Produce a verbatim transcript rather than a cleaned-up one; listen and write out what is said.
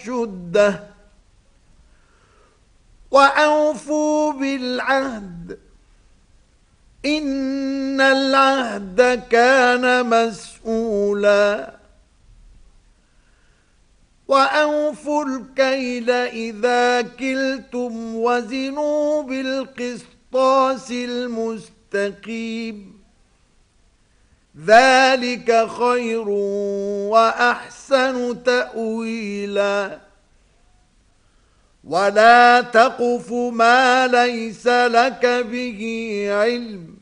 أشده وأوفوا بالعهد إن العهد كان مسؤولا وأوفوا الكيل إذا كلتم وزنوا بالقسطاس المستقيم ذلك خير وأحسن تأويلا ولا تقف ما ليس لك به علم